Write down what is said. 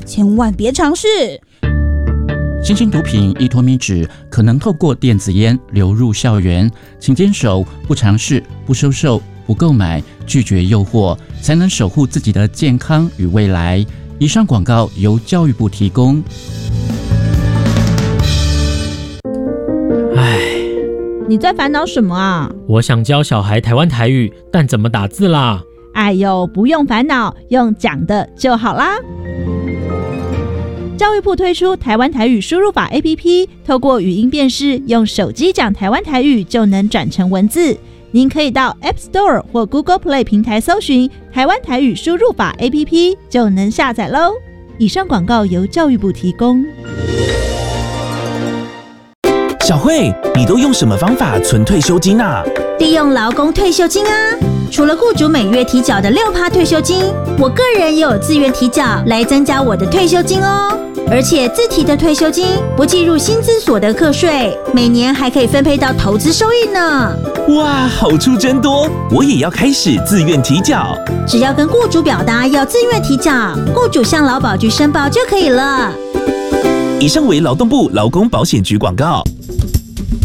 千万别尝试。 新型毒品依托密纸可能透过电子烟流入校园，请坚守不尝试、不收受、不购买，拒绝诱惑，才能守护自己的健康与未来。以上广告由教育部提供。 你在烦恼什么啊？ 我想教小孩台湾台语，但怎么打字啦？ 哎呦，不用烦恼，用讲的就好啦。教育部推出台湾台语输入法 APP， 透过语音辨识，用手机讲台湾台语就能转成文字。您可以到 App Store 或 Google Play 平台搜寻台湾台语输入法 APP， 就能下载喽。以上广告由教育部提供。 小慧，你都用什么方法存退休金啊？ 利用劳工退休金啊！除了雇主每月提缴的6%退休金，我个人也有自愿提缴来增加我的退休金哦。而且自提的退休金不计入薪资所得课税，每年还可以分配到投资收益呢。 哇，好处真多！我也要开始自愿提缴。 只要跟雇主表达要自愿提缴，雇主向劳保局申报就可以了。 以上为劳动部劳工保险局广告。